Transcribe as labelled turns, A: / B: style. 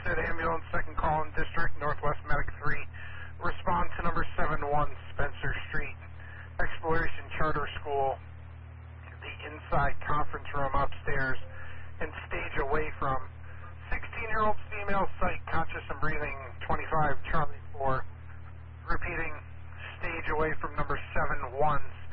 A: Homestead Ambulance, second call in District, Northwest Medic 3. Respond to number 71 Spencer Street, Exploration Charter School, the inside conference room upstairs, and stage away from 16-year-old female, psych, conscious and breathing, 25 Charlie 4. Repeating, stage away from number 71